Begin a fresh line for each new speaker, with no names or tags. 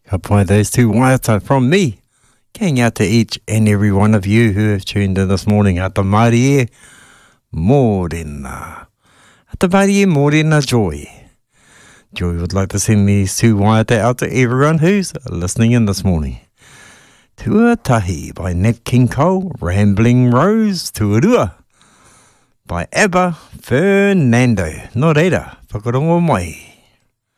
Apply those two waiata from me. Going out to each and every one of you who have tuned in this morning. Ata Marie Morena. Ata Marie Morena Joy. Joy would like to send these two waiata out to everyone who's listening in this morning. Tuatahi by Nat King Cole, Rambling Rose, Tuarua by Abba Fernando. Nō reira, whakarongo mai.